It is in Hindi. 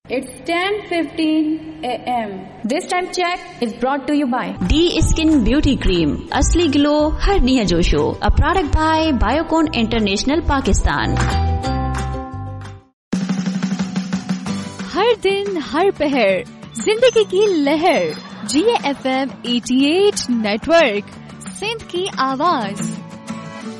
It's 10:15 a.m. This time check is brought to you by D Skin Beauty Cream. असली ग्लो हर निया जोशो. A product by Biocon International Pakistan. हर दिन हर पहर जिंदगी की लहर. GFM 88 नेटवर्क, सिंध की आवाज.